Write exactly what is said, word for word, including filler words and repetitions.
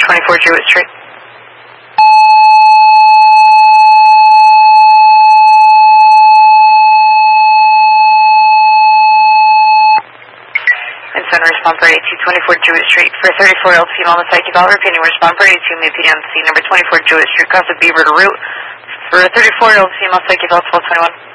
twenty-four Jewett Street. And center respond for eighty-two twenty-four Jewett Street. For thirty-four year old female on the psyche call, repeating respond for eighty-two, may P D on the scene number twenty-four Jewett Street, cross the Beaver to route. For thirty-four year old female psyche call, twelve twenty-one.